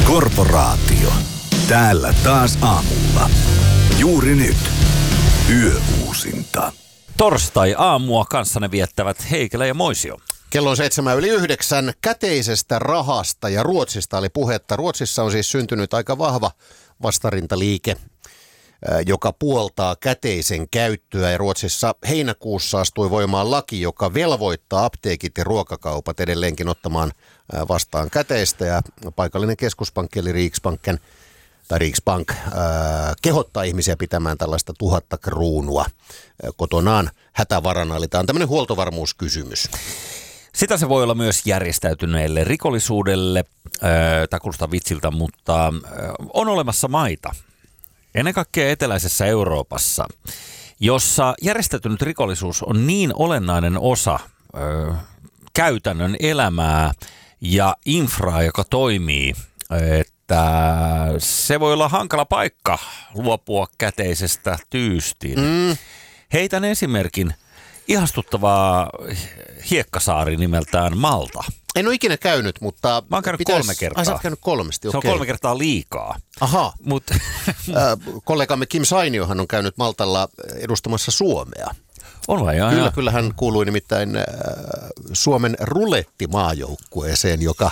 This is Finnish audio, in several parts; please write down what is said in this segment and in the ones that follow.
Korporaatio. Täällä taas aamulla. Juuri nyt. Yöuusinta. Torstai-aamua kanssanne viettävät Heikelä ja Moisio. Kello on 7:09. Käteisestä rahasta ja Ruotsista oli puhetta. Ruotsissa on siis syntynyt aika vahva vastarintaliike, joka puoltaa käteisen käyttöä. Ja Ruotsissa heinäkuussa astui voimaan laki, joka velvoittaa apteekit ja ruokakaupat edelleenkin ottamaan vastaan käteistä. Ja paikallinen keskuspankki eli Riksbank kehottaa ihmisiä pitämään tällaista 1000 kruunua kotonaan hätävarana. Eli tämä on tämmöinen huoltovarmuuskysymys. Sitä se voi olla myös järjestäytyneelle rikollisuudelle, tai kuulostaa vitsiltä, mutta on olemassa maita, ennen kaikkea eteläisessä Euroopassa, jossa järjestäytynyt rikollisuus on niin olennainen osa käytännön elämää ja infraa, joka toimii, että se voi olla hankala paikka luopua käteisestä tyystin. Heitän esimerkin ihastuttavaa hiekkasaari nimeltään Malta. En ole ikinä käynyt, mutta... Mä oon käynyt 3 kertaa. Sä oot käynyt 3, Se on 3 kertaa liikaa. Aha. Mut kollegamme Kim Sainiohan on käynyt Maltalla edustamassa Suomea. On vai? Kyllä hän kuului nimittäin Suomen rulettimaajoukkueeseen, joka...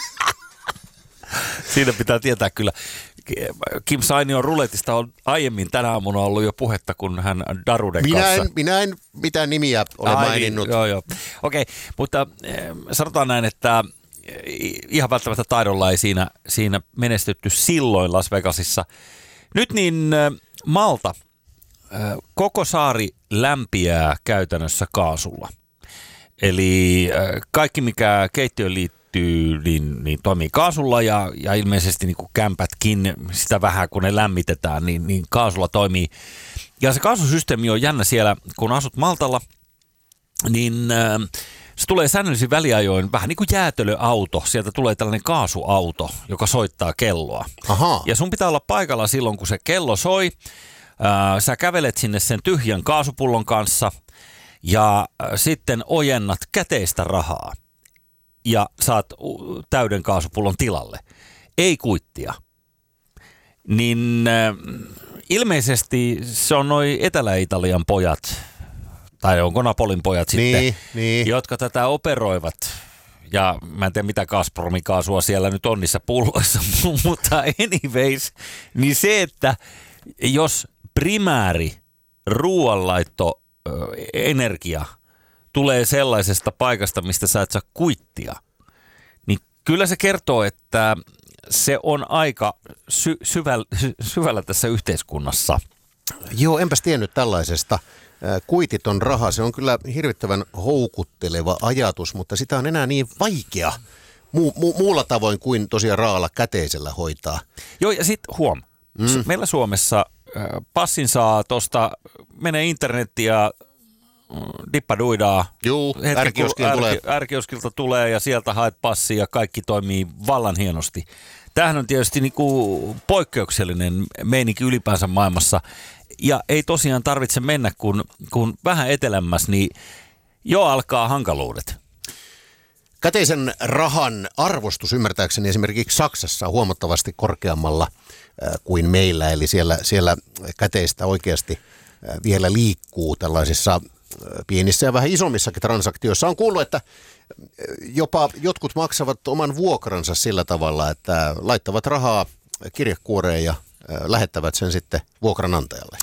Siinä pitää tietää kyllä. Kim Sainion ruletista on aiemmin tänä aamuna ollut jo puhetta, kun hän Daruden kanssa. Minä en mitään nimiä ole maininnut. Joo. Okei, mutta sanotaan näin, että ihan välttämättä taidolla ei siinä menestytty silloin Las Vegasissa. Nyt niin Malta, koko saari lämpiää käytännössä kaasulla. Eli kaikki mikä keittiöön liittyy, niin toimii kaasulla ja ilmeisesti niin kuin kämpätkin sitä vähän kun ne lämmitetään, niin kaasulla toimii. Ja se kaasusysteemi on jännä siellä, kun asut Maltalla, niin se tulee säännöllisin väliajoin vähän niin kuin jäätelöauto. Sieltä tulee tällainen kaasuauto, joka soittaa kelloa. Aha. Ja sun pitää olla paikalla silloin, kun se kello soi. Sä kävelet sinne sen tyhjän kaasupullon kanssa ja sitten ojennat käteistä rahaa. Ja saat täyden kaasupullon tilalle. Ei kuittia. Niin ilmeisesti se on noi Etelä-Italian pojat, tai onko Napolin pojat sitten, jotka tätä operoivat. Ja mä en tiedä mitä Gazpromin kaasua siellä nyt on niissä pulloissa, mutta anyways, niin se, että jos primääri ruoanlaitto energia tulee sellaisesta paikasta, mistä sä et saa kuittia, niin kyllä se kertoo, että se on aika syvällä tässä yhteiskunnassa. Joo, enpäs tiennyt tällaisesta. Kuititon raha, se on kyllä hirvittävän houkutteleva ajatus, mutta sitä on enää niin vaikea muulla tavoin kuin tosiaan raalla käteisellä hoitaa. Joo, ja sitten meillä Suomessa passin saa tuosta, menee internettiin ja dippaduidaa. Juu, ärkioskilta tulee ja sieltä haet passia ja kaikki toimii vallan hienosti. Tämähän on tietysti niinku poikkeuksellinen meininki ylipäänsä maailmassa ja ei tosiaan tarvitse mennä, kun vähän etelämmäs, niin jo alkaa hankaluudet. Käteisen rahan arvostus ymmärtääkseni esimerkiksi Saksassa on huomattavasti korkeammalla kuin meillä, eli siellä käteistä oikeasti vielä liikkuu tällaisissa pienissä ja vähän isommissakin transaktioissa. On kuullut, että jopa jotkut maksavat oman vuokransa sillä tavalla, että laittavat rahaa kirjekuoreen ja lähettävät sen sitten vuokranantajalle.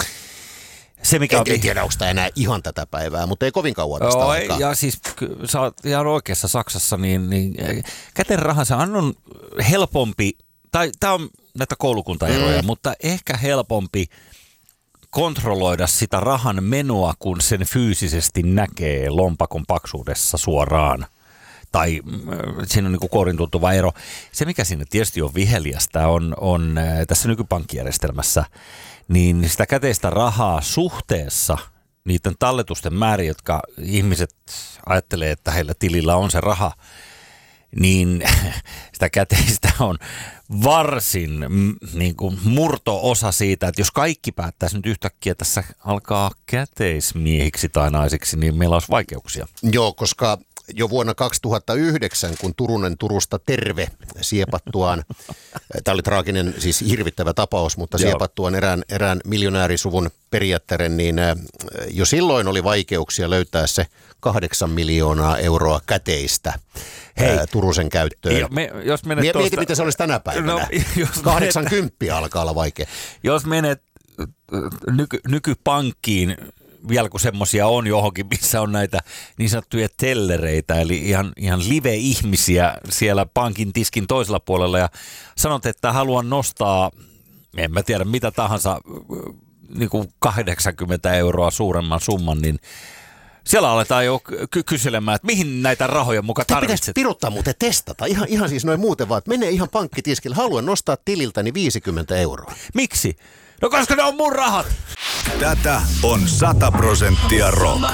En tiedä, onko tämä enää ihan tätä päivää, mutta ei kovin kauan tästä aikaa. Ja siis sä oot ihan oikeassa Saksassa, niin käteinen raha se on helpompi, tai tämä on näitä koulukuntaeroja, mutta ehkä helpompi kontrolloida sitä rahan menoa, kun sen fyysisesti näkee lompakon paksuudessa suoraan. Tai siinä on niin kuin kourin tuntuva ero. Se, mikä siinä tietysti on viheliästä, on tässä nykypankkijärjestelmässä, niin sitä käteistä rahaa suhteessa niiden talletusten määrin, jotka ihmiset ajattelee, että heillä tilillä on se raha, niin sitä käteistä on varsin niin kuin murto-osa siitä, että jos kaikki päättäisi nyt yhtäkkiä tässä alkaa käteismiehiksi tai naisiksi, niin meillä olisi vaikeuksia. Joo, koska jo vuonna 2009, kun Turusta terve siepattuaan Tämä oli traaginen, siis hirvittävä tapaus, mutta siepattuaan erään miljonäärisuvun periaatteiden, niin jo silloin oli vaikeuksia löytää se 8 miljoonaa euroa käteistä Turusen käyttöön. Mieti, miten se olisi tänä päivänä. No, 80 alkaa olla vaikea. Jos menet nykypankkiin, vielä kun semmoisia on johonkin, missä on näitä niin sanottuja tellereitä, eli ihan live-ihmisiä siellä pankin tiskin toisella puolella, ja sanot, että haluan nostaa, en mä tiedä mitä tahansa, niin kuin 80 euroa suuremman summan, niin siellä aletaan jo kyselemään, että mihin näitä rahoja muka tarvitset. Pitäisi piruttaa muuten testata, ihan siis noin muuten vaan, että menee ihan pankkitiskille, haluan nostaa tililtäni 50 euroa. Miksi? No koska ne on mun rahat! Tätä on 100% rock.